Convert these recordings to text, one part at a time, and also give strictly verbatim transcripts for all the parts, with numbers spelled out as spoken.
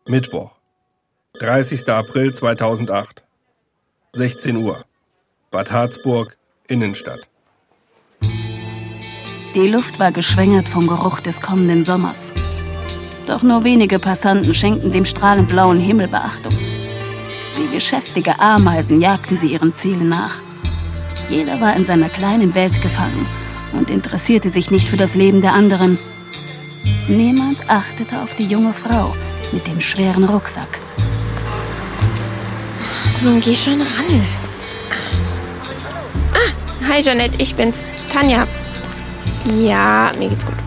Mittwoch, dreißigster April zweitausendacht, sechzehn Uhr, Bad Harzburg, Innenstadt. Die Luft war geschwängert vom Geruch des kommenden Sommers. Doch nur wenige Passanten schenkten dem strahlend blauen Himmel Beachtung. Wie geschäftige Ameisen jagten sie ihren Zielen nach. Jeder war in seiner kleinen Welt gefangen und interessierte sich nicht für das Leben der anderen. Niemand achtete auf die junge Frau mit dem schweren Rucksack. Nun geh schon ran. Ah, hi Jeanette, ich bin's, Tanja. Ja, mir geht's gut.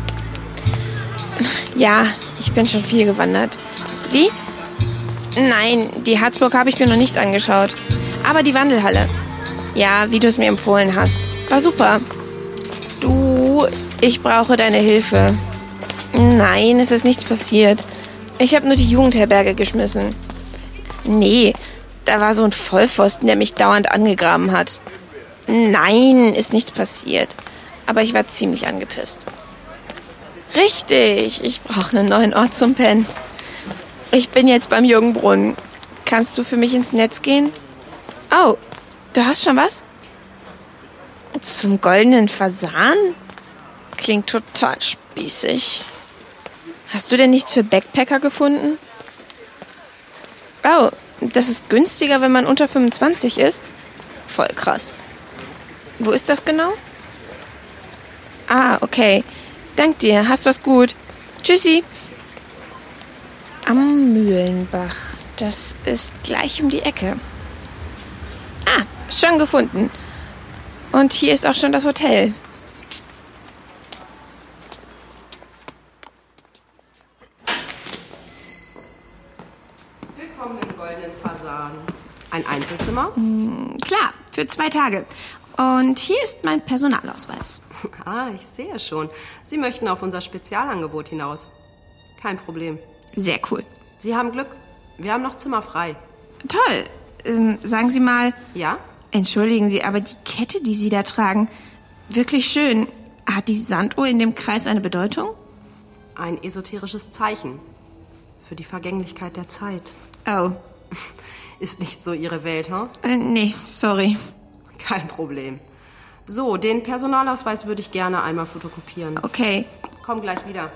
Ja, ich bin schon viel gewandert. Wie? Nein, die Harzburg habe ich mir noch nicht angeschaut. Aber die Wandelhalle. Ja, wie du es mir empfohlen hast. War super. Du, ich brauche deine Hilfe. Nein, es ist nichts passiert. Ich habe nur die Jugendherberge geschmissen. Nee, da war so ein Vollpfosten, der mich dauernd angegraben hat. Nein, ist nichts passiert. Aber ich war ziemlich angepisst. Richtig, ich brauche einen neuen Ort zum Pennen. Ich bin jetzt beim Jürgenbrunnen. Kannst du für mich ins Netz gehen? Oh, du hast schon was? Zum goldenen Fasan? Klingt total spießig. Hast du denn nichts für Backpacker gefunden? Oh, das ist günstiger, wenn man unter fünfundzwanzig ist? Voll krass. Wo ist das genau? Ah, okay. Dank dir, hast was gut. Tschüssi. Am Mühlenbach. Das ist gleich um die Ecke. Ah, schon gefunden. Und hier ist auch schon das Hotel. Willkommen im Goldenen Fasan. Ein Einzelzimmer? Mm, klar, für zwei Tage. Und hier ist mein Personalausweis. Ah, ich sehe schon. Sie möchten auf unser Spezialangebot hinaus. Kein Problem. Sehr cool. Sie haben Glück. Wir haben noch Zimmer frei. Toll. Ähm, sagen Sie mal... Ja? Entschuldigen Sie, aber die Kette, die Sie da tragen, wirklich schön. Hat die Sanduhr in dem Kreis eine Bedeutung? Ein esoterisches Zeichen. Für die Vergänglichkeit der Zeit. Oh. Ist nicht so Ihre Welt, hm? Äh, nee, sorry. Kein Problem. So, den Personalausweis würde ich gerne einmal fotokopieren. Okay. Komm gleich wieder.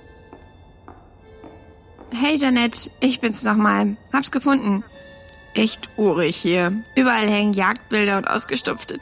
Hey Jeanette, ich bin's nochmal. Hab's gefunden. Echt urig hier. Überall hängen Jagdbilder und ausgestopfte